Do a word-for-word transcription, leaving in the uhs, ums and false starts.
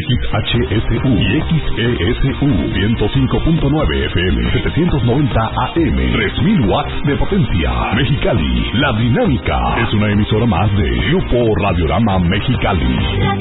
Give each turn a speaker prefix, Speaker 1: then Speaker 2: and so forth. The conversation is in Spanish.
Speaker 1: X H S U y X E S U ciento cinco punto nueve F M, setecientos noventa A M, tres mil watts de potencia. Mexicali, La Dinámica es una emisora más de Grupo Radiorama Mexicali.